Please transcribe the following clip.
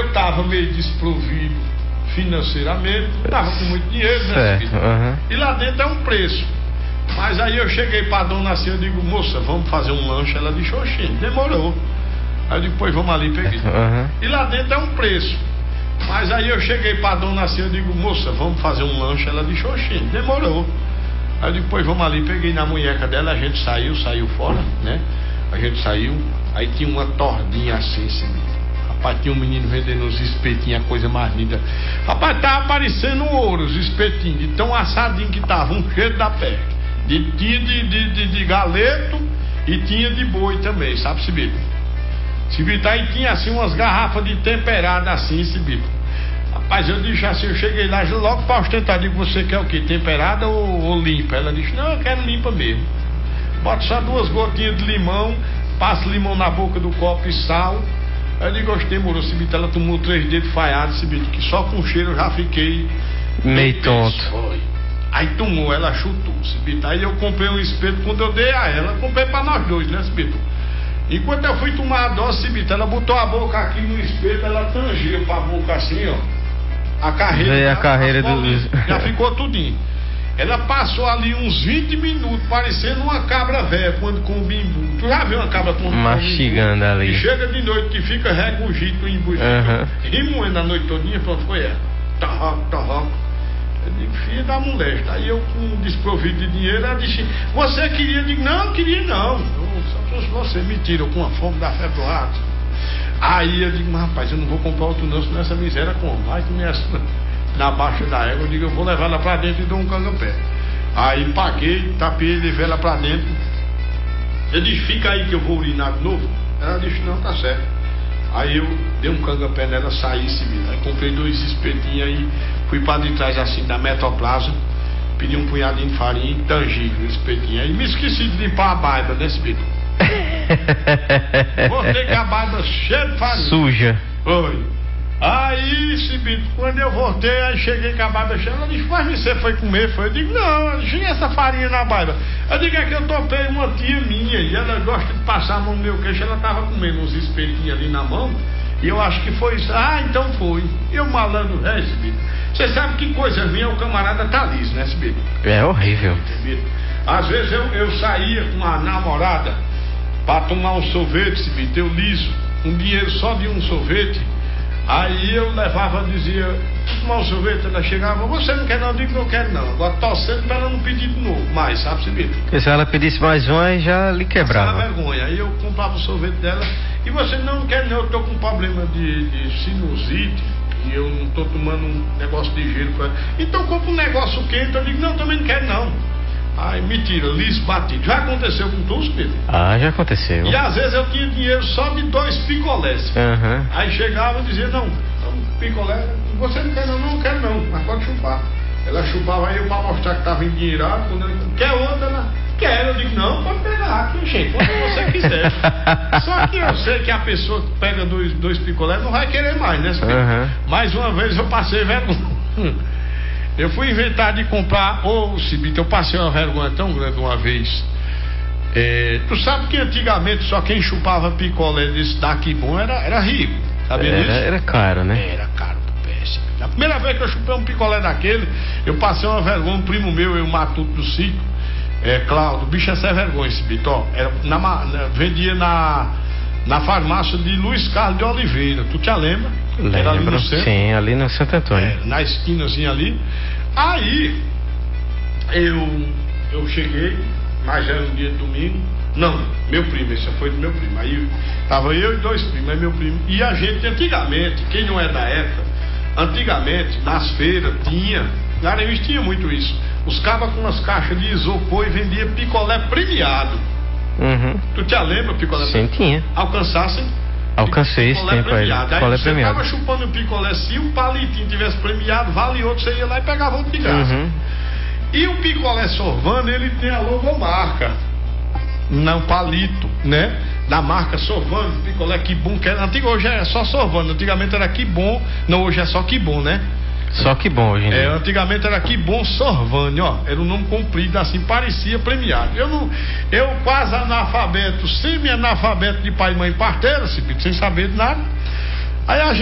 eu tava meio desprovido financeiramente, não tava com muito dinheiro, né? Certo, E lá dentro é um preço. Mas aí eu cheguei pra dona assim, eu digo, moça, vamos fazer um lanche? Ela disse, oxê, demorou. Aí eu digo, pois vamos ali, peguei. E lá dentro é um preço. Mas aí eu cheguei pra dona assim, eu digo, moça, vamos fazer um lanche? Ela disse, oxê, demorou. Aí eu digo, pois vamos ali, peguei na munheca dela, a gente saiu fora, né? A gente saiu, aí tinha uma tordinha assim, rapaz, tinha um menino vendendo uns espetinhos, a coisa mais linda. Rapaz, tava parecendo ouro, os espetinhos, de tão assadinho que tava, um cheiro da peste. Tinha de galeto e tinha de boi também, sabe, Cibito? Cibito, aí tinha assim umas garrafas de temperada assim, Cibito. Rapaz, eu disse assim, eu cheguei lá logo pra ostentar, digo, você quer o quê? Temperada ou limpa? Ela disse, não, eu quero limpa mesmo. Bota só 2 gotinhas de limão, passa limão na boca do copo e sal. Aí eu digo, gostei, moro, Cibito, ela tomou 3 dedos falhados, Cibito, que só com o cheiro eu já fiquei meio tonto. Foi. Aí tomou, ela chutou, Cibito. Aí eu comprei um espeto, quando eu dei a ela, comprei pra nós dois, né, Cibito? Enquanto eu fui tomar a dose, Cibito, ela botou a boca aqui no espeto, ela tangiu pra boca assim, ó. A carreira já ficou tudinho. Ela passou ali uns 20 minutos, parecendo uma cabra velha, quando com o bimbu. Tu já viu uma cabra com mastigando ali. Que chega de noite, que fica regurgito, embugido, e moendo a noite todinha, pronto, foi ela. Tarroca. Eu digo, filha da molesta. Aí eu, com desprovido de dinheiro, ela disse, você queria? Eu digo, não queria não. Só fosse você, me tira com a fome da febre do rato. Aí eu digo, mas rapaz, eu não vou comprar outro não, senão essa miséria como? Vai que na baixa da égua, eu digo, eu vou levar ela pra dentro e dou um cangapé. Aí paguei, tapei, levei ela pra dentro. Eu disse, fica aí que eu vou urinar de novo. Ela disse, não, tá certo. Aí eu dei um cangapé nela, saí, Cibito. Aí comprei 2 espetinhos aí, fui pra de trás assim da Metroplaza, pedi um punhadinho de farinha e tangível, espetinho. Aí me esqueci de limpar a barba, né, Cibito? Voltei com a barba cheia de farinha. Suja. Foi. Aí, Cibito, quando eu voltei, aí cheguei com a barba cheia. Ela disse, mas você foi comer? Foi. Eu digo, não, tinha essa farinha na barba. Eu digo, é que eu topei uma tia minha e ela gosta de passar a mão no meu queixo. Ela tava comendo uns espetinhos ali na mão e eu acho que foi isso. Ah, então foi. Eu malandro, Cibito. Você sabe que coisa minha, o camarada tá liso, né, Cibito? É horrível. Às vezes eu saía com a namorada pra tomar um sorvete, Cibito, eu liso, um dinheiro só de um sorvete. Aí eu levava, dizia, tomar um sorvete, ela chegava, você não quer não? Eu digo, não quero não. Agora torcendo pra ela não pedir de novo, mais, sabe, Cibito? Porque se ela pedisse mais um, aí já lhe quebrava. Vergonha. Aí eu comprava o sorvete dela, e você não quer não, eu tô com um problema de sinusite, e eu não tô tomando um negócio de gelo pra... Então compra um negócio quente, eu digo, não, também não quero não. Aí me tira, liso, batido. Já aconteceu com tu, Pedro? Ah, já aconteceu. E às vezes eu tinha dinheiro só de 2 picolés. Aí chegava e dizia, não, picolé, você não quer não? Não quero não, mas pode chupar. Ela chupava aí eu pra mostrar que tava endinheirado. Quando ela quer outra, ela quer. Eu digo, não, pode pegar aqui, gente, quando você quiser. Só que eu sei que a pessoa que pega 2 picolés não vai querer mais, né, Pedro? Mais uma vez eu passei vergonha. Eu fui inventar de comprar, Cibito, eu passei uma vergonha tão grande uma vez. Tu sabe que antigamente só quem chupava picolé desse daqui bom era rico, sabia disso? Era caro, né? Era caro pro pé. A primeira vez que eu chupei um picolé daquele, eu passei uma vergonha, um primo meu, eu Matuto do sítio, Cláudio, o bicho é sem vergonha, Cibito, ó, vendia na farmácia de Luiz Carlos de Oliveira, tu te lembra? Lembro, ali no centro, sim, ali no Santo Antônio. Na esquinazinha ali. Aí eu cheguei, mas era um dia de domingo. Não, meu primo, esse foi do meu primo. Aí tava eu e 2 primos, aí meu primo. E a gente antigamente, quem não é da época, antigamente nas feiras tinha, na Areia tinha muito isso. Os cabas com umas caixas de isopor e vendia picolé premiado. Tu te lembra picolé premiado? Sim, tinha. Alcancei esse tempo aí. Aí você tava chupando o picolé, se um palitinho tivesse premiado, vale outro, você ia lá e pegava outro de graça. E o picolé Sorvano, ele tem a logomarca, não palito, né? Da marca Sorvano, picolé Que Bom, que antigo, hoje é só Sorvano, antigamente era Que Bom, não, hoje é só Que Bom, né? Só Que Bom hoje em dia. Antigamente era Que Bom Sorvano, ó, era um nome comprido assim, parecia premiado. Eu quase analfabeto, semi-analfabeto de pai e mãe parteira, sem saber de nada. Aí a gente